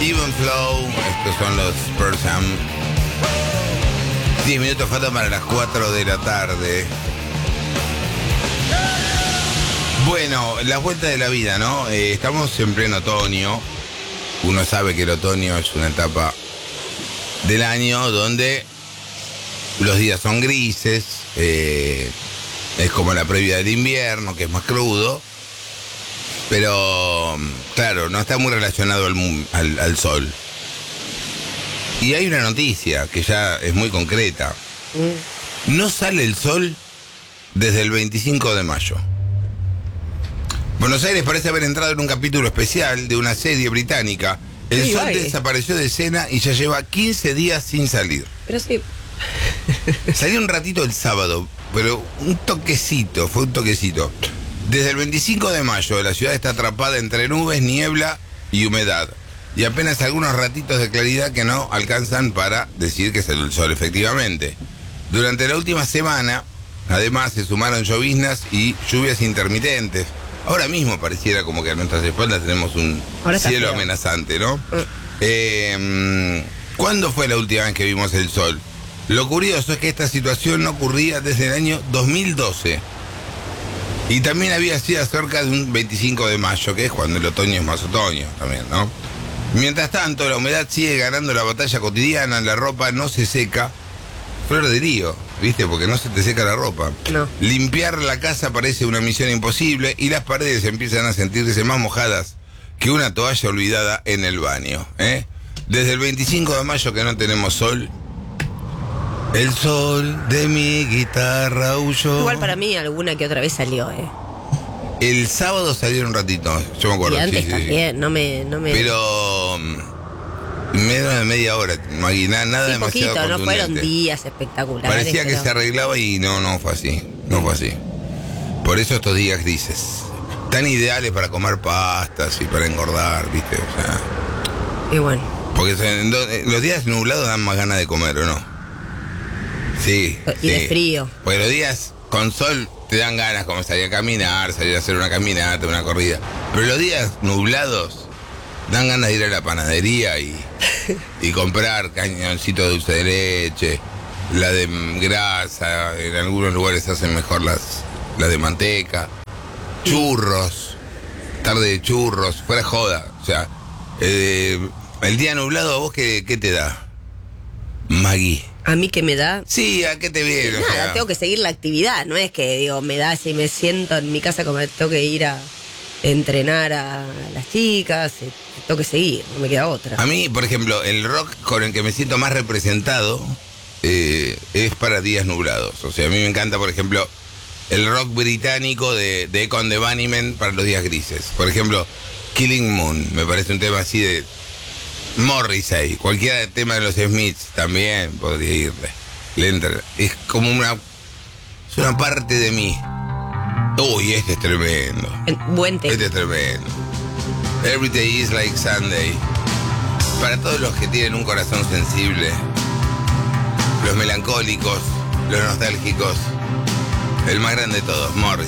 Even Flow, estos son los Pearl Jam. 10 minutos faltan para las 4 de la tarde. Bueno, las vueltas de la vida, ¿no? Estamos en pleno otoño. Uno sabe que el otoño es una etapa del año donde los días son grises. Es como la previa del invierno, que es más crudo. Pero, claro, no está muy relacionado al sol. Y hay una noticia que ya es muy concreta. No sale el sol desde el 25 de mayo. Buenos Aires parece haber entrado en un capítulo especial de una serie británica. El sol desapareció de escena y ya lleva 15 días sin salir. Pero sí. Salió un ratito el sábado, pero fue un toquecito. Desde el 25 de mayo la ciudad está atrapada entre nubes, niebla y humedad. Y apenas algunos ratitos de claridad que no alcanzan para decir que salió el sol efectivamente. Durante la última semana, además, se sumaron lloviznas y lluvias intermitentes. Ahora mismo pareciera como que a nuestras espaldas tenemos un cielo amenazante, ¿no? ¿Cuándo fue la última vez que vimos el sol? Lo curioso es que esta situación no ocurría desde el año 2012. Y también había sido cerca de un 25 de mayo, que es cuando el otoño es más otoño también, ¿no? Mientras tanto, la humedad sigue ganando la batalla cotidiana, la ropa no se seca. Flor de lío, ¿viste? Porque no se te seca la ropa. No. Limpiar la casa parece una misión imposible y las paredes empiezan a sentirse más mojadas que una toalla olvidada en el baño, ¿eh? Desde el 25 de mayo que no tenemos sol. El sol de mi guitarra huyó. Igual para mí alguna que otra vez salió, El sábado salieron un ratito, yo me acuerdo. Y antes sí, también, sí. no me... Pero menos de media hora, Magui, nada sí, demasiado poquito, no contundente. fueron días espectaculares. Parecía que se arreglaba y no fue así. No fue así. Por eso estos días grises, tan ideales para comer pastas y para engordar, ¿viste? O sea, y bueno. porque los días nublados dan más ganas de comer, ¿o no? Sí. Y de frío. Porque los días con sol te dan ganas como salir a caminar, salir a hacer una caminata, una corrida. Pero los días nublados dan ganas de ir a la panadería y comprar cañoncito de dulce de leche, la de grasa, en algunos lugares hacen mejor las de manteca, churros, tarde de churros, fuera joda. O sea, el día nublado, ¿a vos qué te da, Magui? ¿A mí qué me da? Sí, ¿a qué te viene? Nada, O sea, tengo que seguir la actividad, no es que digo, me da si me siento en mi casa como tengo que ir a entrenar a las chicas, tengo que seguir, no me queda otra. a mí, por ejemplo, el rock con el que me siento más representado es para días nublados. O sea, a mí me encanta, por ejemplo, el rock británico de Echo and the Bunnymen para los días grises. Por ejemplo, Killing Moon, me parece un tema así de Morrissey, cualquier tema de los Smiths también podría irle. Le entra. Es como es una parte de mí. Uy, este es tremendo. Buen tema. Este es tremendo. Every day is like Sunday. Para todos los que tienen un corazón sensible, los melancólicos, los nostálgicos, el más grande de todos, Morrissey.